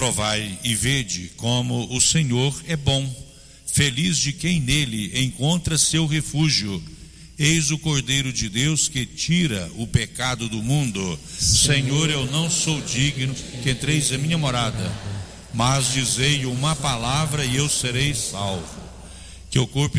Provai e vede como o Senhor é bom, feliz de quem nele encontra seu refúgio. Eis o Cordeiro de Deus que tira o pecado do mundo. Senhor, eu não sou digno que entreis em minha morada, mas dizei uma palavra e eu serei salvo. Que o corpo